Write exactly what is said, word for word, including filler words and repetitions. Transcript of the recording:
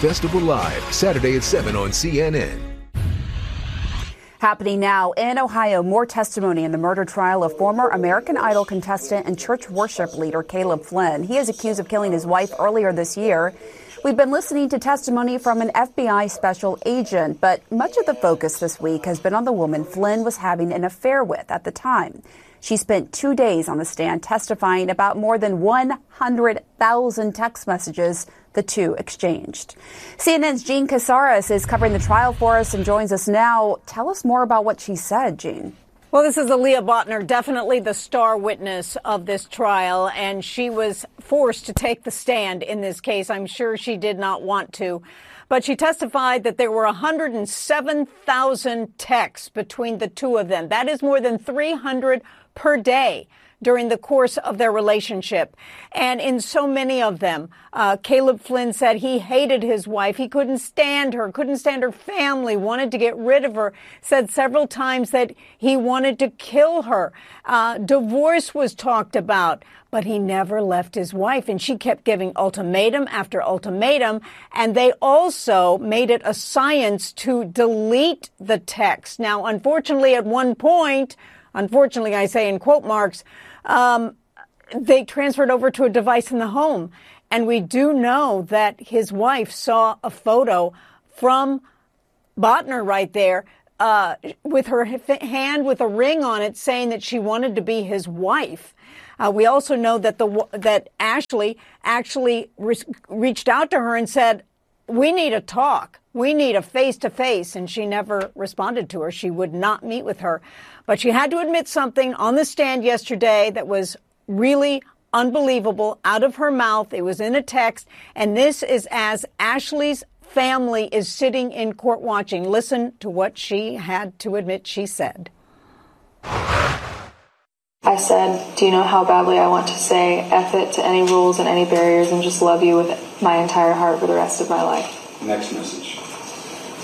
Festival Live, Saturday at seven on C N N. Happening now in Ohio, more testimony in the murder trial of former American Idol contestant and church worship leader Caleb Flynn. He is accused of killing his wife earlier this year. We've been listening to testimony from an F B I special agent, but much of the focus this week has been on the woman Flynn was having an affair with at the time. She spent two days on the stand testifying about more than one hundred thousand text messages the two exchanged. C N N's Jean Casares is covering the trial for us and joins us now. Tell us more about what she said, Jean. Well, this is Aaliyah Botner, definitely the star witness of this trial, and she was forced to take the stand in this case. I'm sure she did not want to. But she testified that there were one hundred seven thousand texts between the two of them. That is more than three hundred per day during the course of their relationship. And in so many of them, uh, Caleb Flynn said he hated his wife. He couldn't stand her, couldn't stand her family, wanted to get rid of her, said several times that he wanted to kill her. Uh, divorce was talked about, but he never left his wife. And she kept giving ultimatum after ultimatum. And they also made it a science to delete the text. Now, unfortunately, at one point, unfortunately, I say in quote marks, um, they transferred over to a device in the home. And we do know that his wife saw a photo from Botner right there uh, with her hand with a ring on it saying that she wanted to be his wife. Uh, we also know that the that Ashley actually re- reached out to her and said, we need a talk. We need a face-to-face. And she never responded to her. She would not meet with her. But she had to admit something on the stand yesterday that was really unbelievable out of her mouth. It was in a text. And this is as Ashley's family is sitting in court watching. Listen to what she had to admit she said. I said, do you know how badly I want to say F it to any rules and any barriers and just love you with my entire heart for the rest of my life? Next message.